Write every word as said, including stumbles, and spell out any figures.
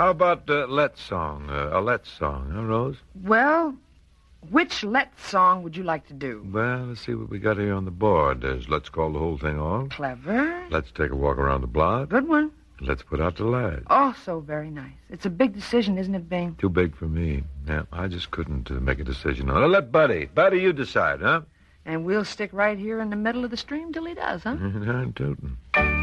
How about uh, Let's song? Uh, a Let's song, huh, Rose? Well, which Let's song would you like to do? Well, let's see what we got here on the board. There's Let's Call the Whole Thing Off. Clever. Let's Take a Walk Around the Block. Good one. Let's Put Out the Light. Oh, so very nice. It's a big decision, isn't it, Bing? Too big for me. Yeah, I just couldn't uh, make a decision on it. Let Buddy. Buddy, you decide, huh? And we'll stick right here in the middle of the stream till he does, huh? Darn tootin'.